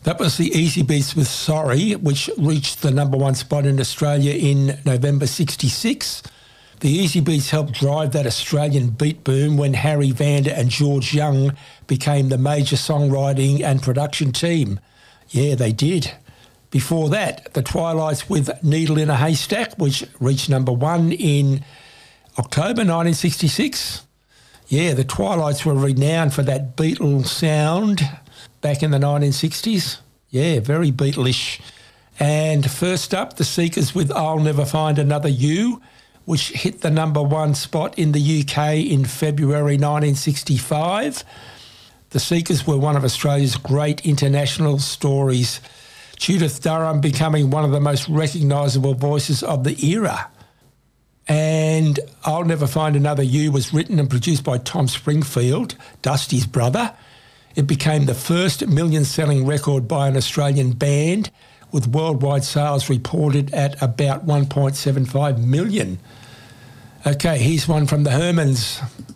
That was the Easy Beats with Sorry, which reached the number one spot in Australia in November 66. The Easy Beats helped drive that Australian beat boom when Harry Vanda and George Young became the major songwriting and production team. Yeah, they did. Before that, the Twilights with Needle in a Haystack, which reached number one in October 1966. Yeah, the Twilights were renowned for that Beatles sound back in the 1960s. Yeah, very Beatlish. And first up, the Seekers with I'll Never Find Another You, which hit the number one spot in the UK in February 1965. The Seekers were one of Australia's great international stories, Judith Durham becoming one of the most recognisable voices of the era. And I'll Never Find Another You was written and produced by Tom Springfield, Dusty's brother. It became the first million-selling record by an Australian band, with worldwide sales reported at about 1.75 million. Okay, here's one from the Hermans.